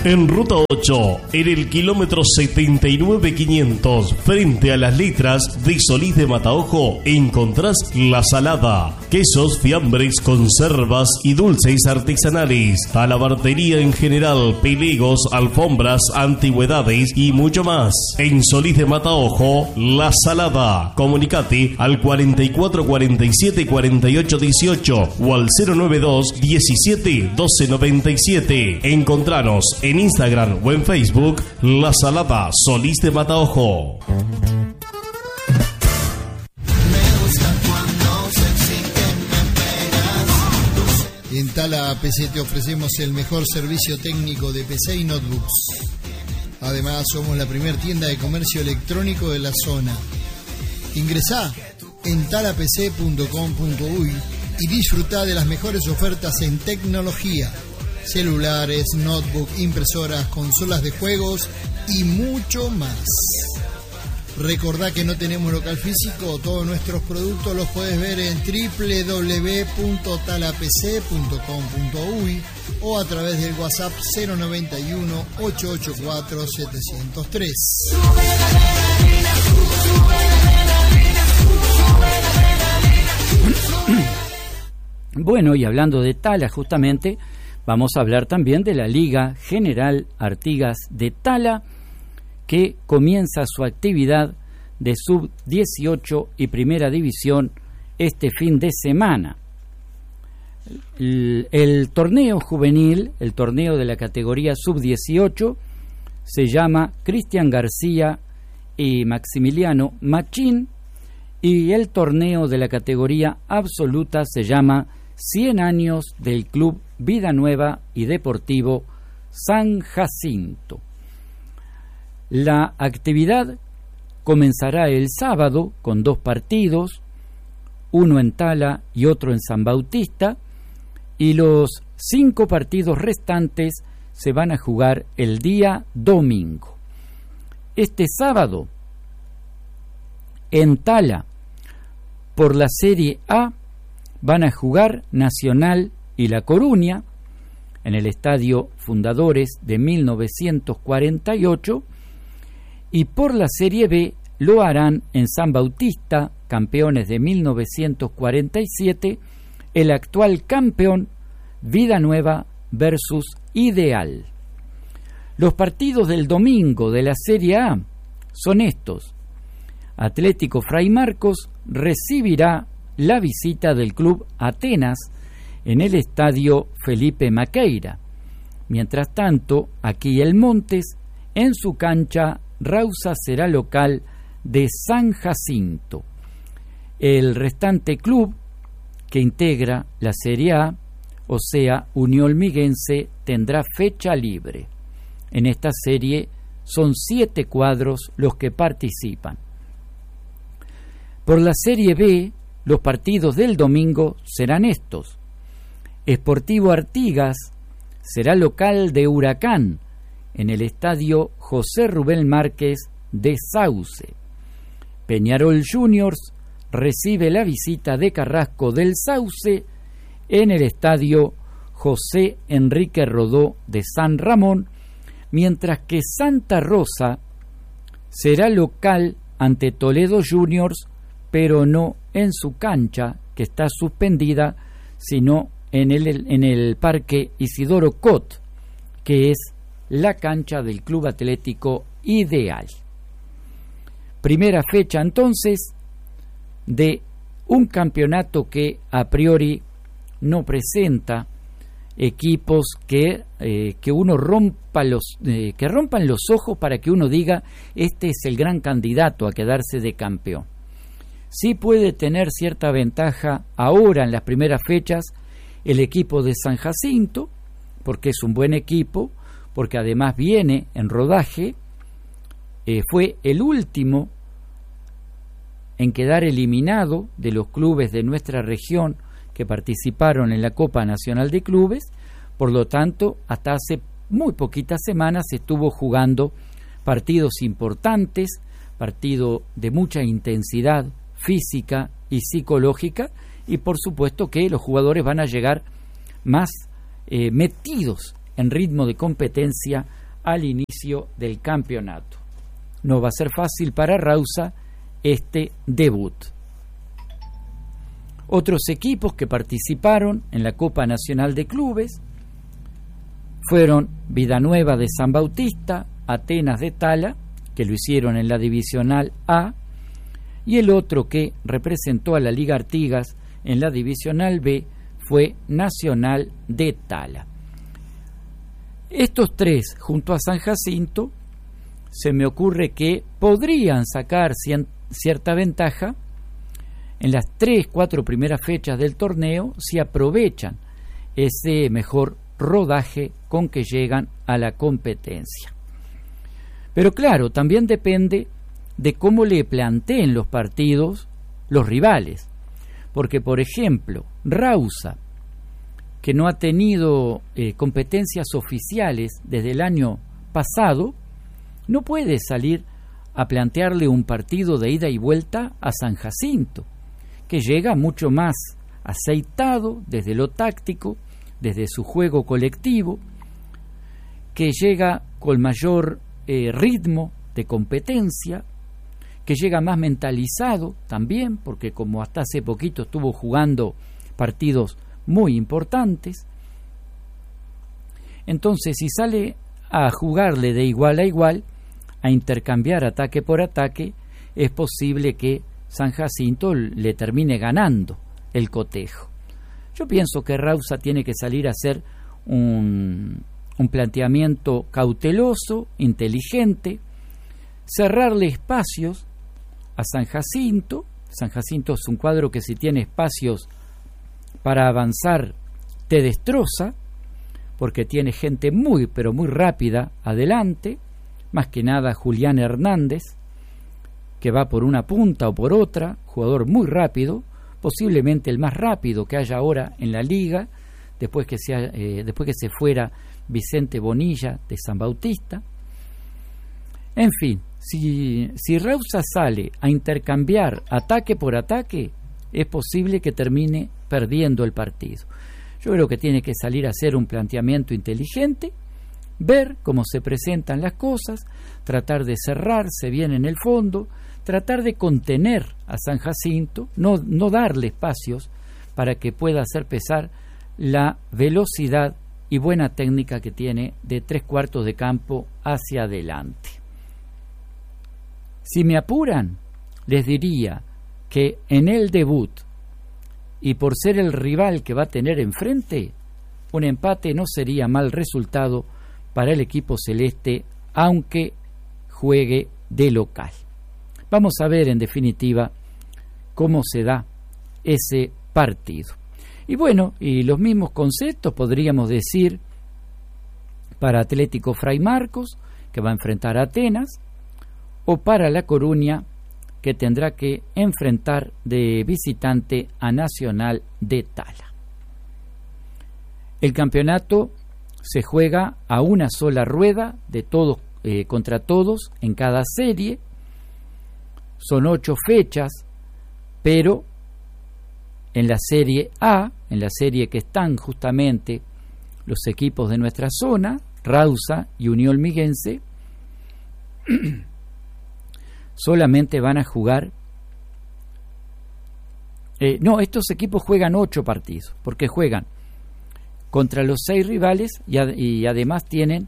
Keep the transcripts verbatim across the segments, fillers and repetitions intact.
En Ruta ocho, en el kilómetro setenta y nueve quinientos, frente a las letras de Solís de Mataojo, encontrás La Salada. Quesos, fiambres, conservas y dulces artesanales. Talabartería en general, pelegos, alfombras, antigüedades y mucho más. En Solís de Mataojo, La Salada. Comunicate al cuarenta y cuatro cuarenta y siete cuarenta y ocho dieciocho o al cero noventa y dos diecisiete doce noventa y siete. Encontranos en Instagram o en Facebook, La Salada Solís de Mataojo. En Tala P C te ofrecemos el mejor servicio técnico de P C y notebooks. Además, somos la primer tienda de comercio electrónico de la zona. Ingresá en tala p c punto com punto u y y disfruta de las mejores ofertas en tecnología, celulares, notebook, impresoras, consolas de juegos y mucho más. Recordá que no tenemos local físico, todos nuestros productos los puedes ver en doble u doble u doble u punto tala p c punto com punto u y o a través del WhatsApp cero noventa y uno, ochocientos ochenta y cuatro, setecientos tres. Bueno, y hablando de Tala justamente, vamos a hablar también de la Liga General Artigas de Tala, que comienza su actividad de sub dieciocho y primera división este fin de semana. El, el torneo juvenil, el torneo de la categoría sub dieciocho, se llama Cristian García y Maximiliano Machín, y el torneo de la categoría absoluta se llama cien años del Club Vida Nueva y Deportivo San Jacinto. La actividad comenzará el sábado con dos partidos, uno en Tala y otro en San Bautista, y los cinco partidos restantes se van a jugar el día domingo. Este sábado, en Tala, por la Serie A, van a jugar Nacional y La Coruña en el Estadio Fundadores de mil novecientos cuarenta y ocho, y por la Serie B lo harán en San Bautista, campeones de mil novecientos cuarenta y siete, el actual campeón Vida Nueva versus Ideal. Los partidos del domingo de la Serie A son estos: Atlético Fray Marcos recibirá la visita del Club Atenas en el Estadio Felipe Maqueira. Mientras tanto, aquí el Montes, en su cancha, Rausa será local de San Jacinto. El restante club que integra la Serie A, o sea, Unión Miguense, tendrá fecha libre. En esta serie son siete cuadros los que participan. Por la Serie B, los partidos del domingo serán estos: Sportivo Artigas será local de Huracán en el Estadio José Rubén Márquez de Sauce. Peñarol Juniors recibe la visita de Carrasco del Sauce en el Estadio José Enrique Rodó de San Ramón, mientras que Santa Rosa será local ante Toledo Juniors, pero no en su cancha, que está suspendida, sino en el, en el Parque Isidoro Cot, que es la cancha del Club Atlético Ideal. Primera fecha entonces de un campeonato que a priori no presenta equipos que, eh, que uno rompa los eh, que rompan los ojos para que uno diga este es el gran candidato a quedarse de campeón. Sí puede tener cierta ventaja ahora en las primeras fechas el equipo de San Jacinto, porque es un buen equipo, porque además viene en rodaje, eh, fue el último en quedar eliminado de los clubes de nuestra región que participaron en la Copa Nacional de Clubes. Por lo tanto, hasta hace muy poquitas semanas estuvo jugando partidos importantes, partidos de mucha intensidad física y psicológica, y por supuesto que los jugadores van a llegar más eh, metidos en ritmo de competencia al inicio del campeonato. No va a ser fácil para Rausa este debut. Otros equipos que participaron en la Copa Nacional de Clubes fueron Vidanueva de San Bautista, Atenas de Tala, que lo hicieron en la Divisional A, y el otro que representó a la Liga Artigas en la Divisional B fue Nacional de Tala. Estos tres, junto a San Jacinto, se me ocurre que podrían sacar cierta ventaja en las tres, cuatro primeras fechas del torneo si aprovechan ese mejor rodaje con que llegan a la competencia. Pero claro, también depende de cómo le planteen los partidos los rivales, porque por ejemplo, Rausa, que no ha tenido eh, competencias oficiales desde el año pasado, no puede salir a plantearle un partido de ida y vuelta a San Jacinto, que llega mucho más aceitado desde lo táctico, desde su juego colectivo, que llega con mayor eh, ritmo de competencia, que llega más mentalizado también, porque como hasta hace poquito estuvo jugando partidos muy importantes. Entonces, si sale a jugarle de igual a igual, a intercambiar ataque por ataque, es posible que San Jacinto le termine ganando el cotejo. Yo pienso que Rausa tiene que salir a hacer un, un planteamiento cauteloso, inteligente, cerrarle espacios a San Jacinto. San Jacinto es un cuadro que si tiene espacios para avanzar te destroza, porque tiene gente muy pero muy rápida adelante, más que nada Julián Hernández, que va por una punta o por otra, jugador muy rápido, posiblemente el más rápido que haya ahora en la liga, después que, sea, eh, después que se fuera Vicente Bonilla de San Bautista. En fin, si, si Rausa sale a intercambiar ataque por ataque, es posible que termine perdiendo el partido. Yo creo que tiene que salir a hacer un planteamiento inteligente, ver cómo se presentan las cosas, tratar de cerrarse bien en el fondo, tratar de contener a San Jacinto, no, no darle espacios para que pueda hacer pesar la velocidad y buena técnica que tiene de tres cuartos de campo hacia adelante. Si me apuran, les diría que en el debut, y por ser el rival que va a tener enfrente, un empate no sería mal resultado para el equipo celeste, aunque juegue de local. Vamos a ver en definitiva cómo se da ese partido. Y bueno, y los mismos conceptos podríamos decir para Atlético Fray Marcos, que va a enfrentar a Atenas, o para La Coruña, que tendrá que enfrentar de visitante a Nacional de Tala. El campeonato se juega a una sola rueda de todos eh, contra todos en cada serie. Son ocho fechas, pero en la serie A, en la serie que están justamente los equipos de nuestra zona, Rausa y Unión Miguense, solamente van a jugar eh, no, estos equipos juegan ocho partidos, porque juegan contra los seis rivales y, ad- y además tienen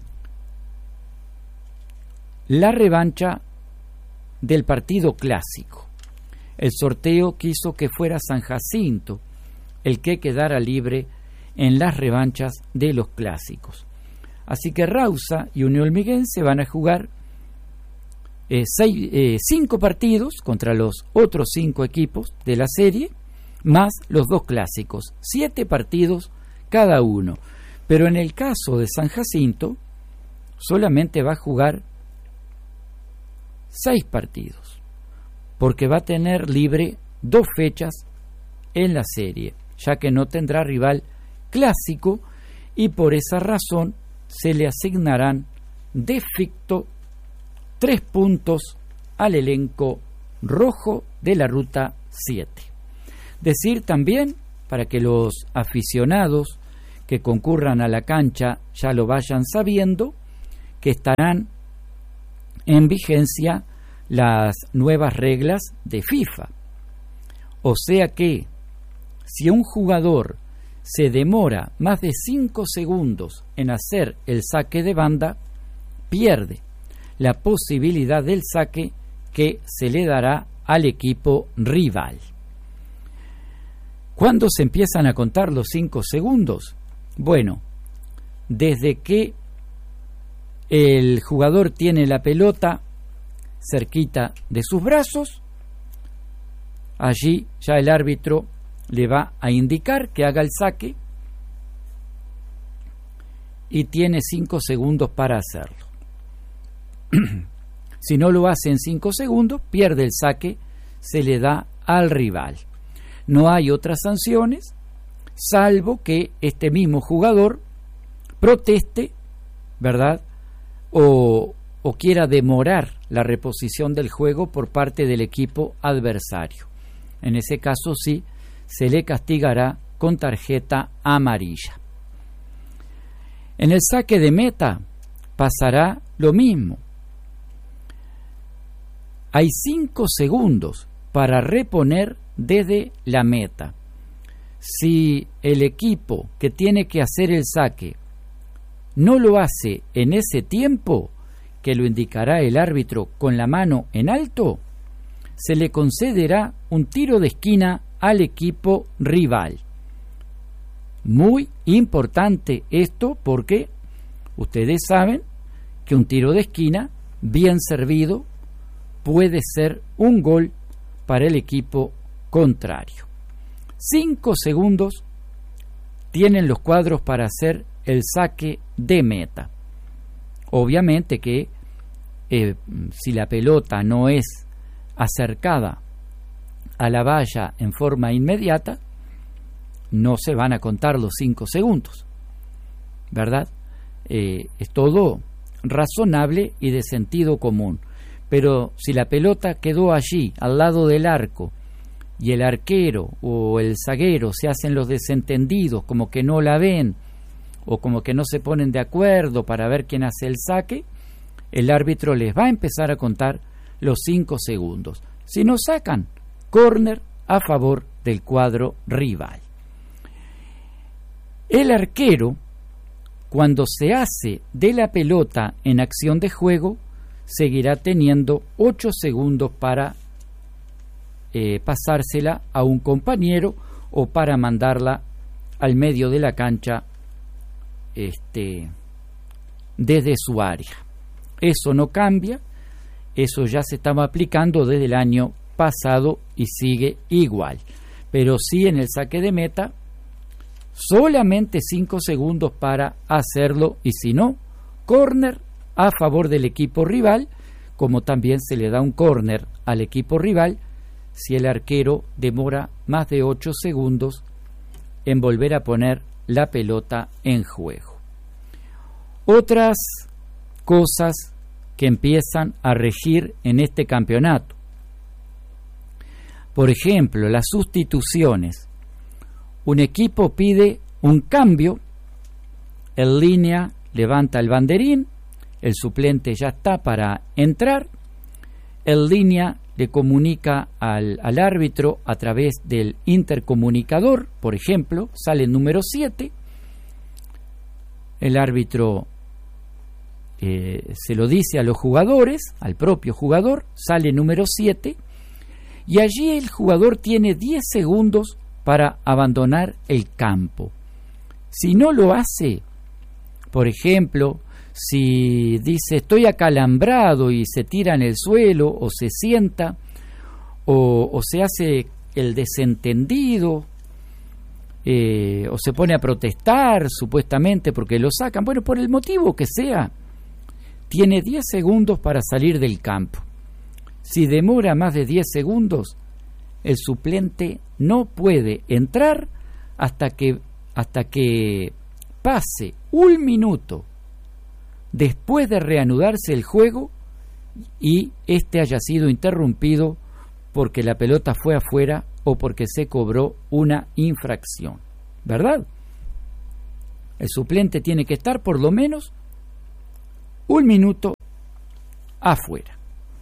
la revancha del partido clásico. El sorteo quiso que fuera San Jacinto el que quedara libre en las revanchas de los clásicos. Así que Rausa y Unión Miguense van a jugar eh, seis, eh, cinco partidos contra los otros cinco equipos de la serie, más los dos clásicos, siete partidos cada uno. Pero en el caso de San Jacinto, solamente va a jugar seis partidos, porque va a tener libre dos fechas en la serie, ya que no tendrá rival clásico, y por esa razón se le asignarán de ficto tres puntos al elenco rojo de la Ruta siete. Decir también, para que los aficionados que concurran a la cancha ya lo vayan sabiendo, que estarán en vigencia las nuevas reglas de FIFA. O sea que si un jugador se demora más de cinco segundos en hacer el saque de banda, pierde la posibilidad del saque que se le dará al equipo rival. ¿Cuándo se empiezan a contar los cinco segundos? Bueno, desde que el jugador tiene la pelota cerquita de sus brazos, allí ya el árbitro le va a indicar que haga el saque y tiene cinco segundos para hacerlo. Si no lo hace en cinco segundos, pierde el saque, se le da al rival. No hay otras sanciones, salvo que este mismo jugador proteste, ¿verdad?, o, o quiera demorar la reposición del juego por parte del equipo adversario. En ese caso sí, se le castigará con tarjeta amarilla. En el saque de meta pasará lo mismo. Hay cinco segundos para reponer desde la meta. Si el equipo que tiene que hacer el saque no lo hace en ese tiempo, que lo indicará el árbitro con la mano en alto, se le concederá un tiro de esquina al equipo rival. Muy importante esto, porque ustedes saben que un tiro de esquina bien servido puede ser un gol para el equipo contrario. Cinco segundos tienen los cuadros para hacer el saque de meta. Obviamente que eh, si la pelota no es acercada a la valla en forma inmediata, no se van a contar los cinco segundos, ¿verdad? Eh, es todo razonable y de sentido común. Pero si la pelota quedó allí, al lado del arco, y el arquero o el zaguero se hacen los desentendidos, como que no la ven, o como que no se ponen de acuerdo para ver quién hace el saque, el árbitro les va a empezar a contar los cinco segundos. Si no sacan, córner a favor del cuadro rival. El arquero, cuando se hace de la pelota en acción de juego, seguirá teniendo ocho segundos para eh, pasársela a un compañero o para mandarla al medio de la cancha este, desde su área. Eso no cambia, eso ya se estaba aplicando desde el año pasado y sigue igual. Pero sí, en el saque de meta, solamente cinco segundos para hacerlo, y si no, córner a favor del equipo rival, como también se le da un córner al equipo rival si el arquero demora más de ocho segundos en volver a poner la pelota en juego. Otras cosas que empiezan a regir en este campeonato. Por ejemplo, las sustituciones. Un equipo pide un cambio, en línea levanta el banderín, el suplente ya está para entrar, en línea le comunica al, al árbitro a través del intercomunicador, por ejemplo, sale el número siete, el árbitro eh, se lo dice a los jugadores, al propio jugador, sale número siete, y allí el jugador tiene diez segundos para abandonar el campo. Si no lo hace, por ejemplo, si dice estoy acalambrado y se tira en el suelo o se sienta o, o se hace el desentendido eh, o se pone a protestar supuestamente porque lo sacan, bueno, por el motivo que sea, tiene diez segundos para salir del campo. Si demora más de diez segundos, el suplente no puede entrar hasta que, hasta que pase un minuto después de reanudarse el juego y este haya sido interrumpido porque la pelota fue afuera o porque se cobró una infracción, ¿verdad? El suplente tiene que estar por lo menos un minuto afuera.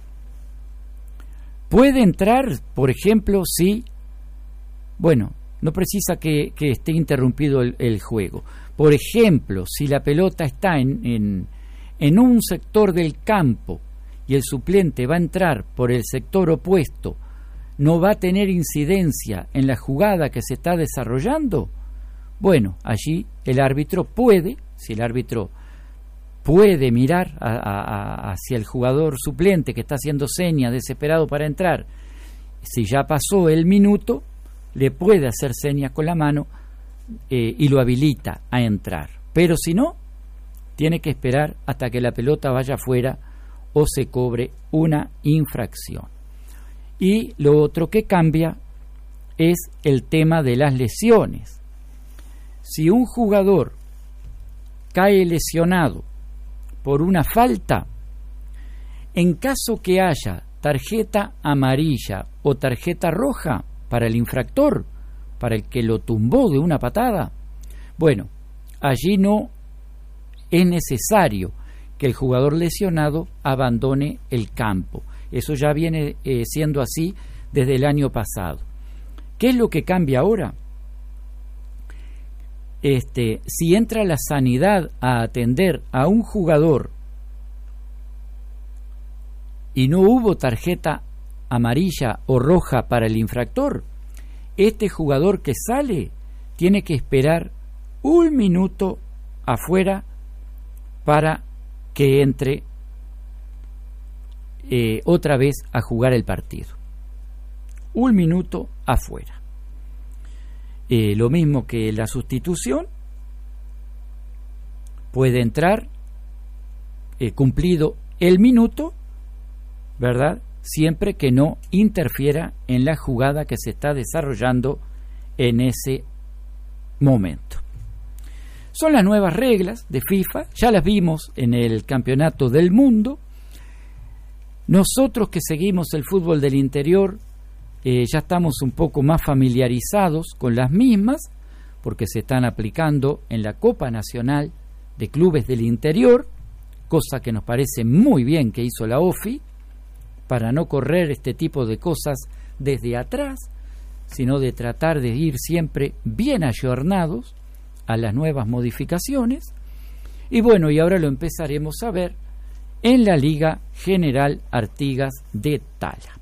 Puede entrar, por ejemplo, si, bueno, no precisa que, que esté interrumpido el, el juego. Por ejemplo, si la pelota está en, en, en un sector del campo y el suplente va a entrar por el sector opuesto, ¿no va a tener incidencia en la jugada que se está desarrollando? Bueno, allí el árbitro puede, si el árbitro puede mirar a, a, a, hacia el jugador suplente que está haciendo señas desesperado para entrar, si ya pasó el minuto, le puede hacer señas con la mano eh, y lo habilita a entrar. Pero si no, tiene que esperar hasta que la pelota vaya afuera o se cobre una infracción. Y lo otro que cambia es el tema de las lesiones. Si un jugador cae lesionado por una falta, en caso que haya tarjeta amarilla o tarjeta roja para el infractor, para el que lo tumbó de una patada, bueno, allí no es necesario que el jugador lesionado abandone el campo. Eso ya viene eh, siendo así desde el año pasado. ¿Qué es lo que cambia ahora? Este, si entra la sanidad a atender a un jugador y no hubo tarjeta amarilla o roja para el infractor, este jugador que sale tiene que esperar un minuto afuera para que entre eh, otra vez a jugar el partido. Un minuto afuera. Eh, lo mismo que la sustitución, puede entrar eh, cumplido el minuto, ¿verdad? Siempre que no interfiera en la jugada que se está desarrollando en ese momento. Son las nuevas reglas de FIFA, ya las vimos en el Campeonato del Mundo. Nosotros que seguimos el fútbol del interior, eh, ya estamos un poco más familiarizados con las mismas, porque se están aplicando en la Copa Nacional de Clubes del Interior, cosa que nos parece muy bien que hizo la O F I, para no correr este tipo de cosas desde atrás, sino de tratar de ir siempre bien ayornados a las nuevas modificaciones. Y bueno, y ahora lo empezaremos a ver en la Liga General Artigas de Tala.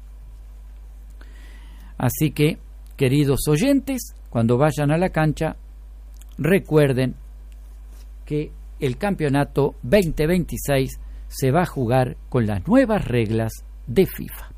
Así que, queridos oyentes, cuando vayan a la cancha, recuerden que el campeonato veinte veintiséis se va a jugar con las nuevas reglas de FIFA.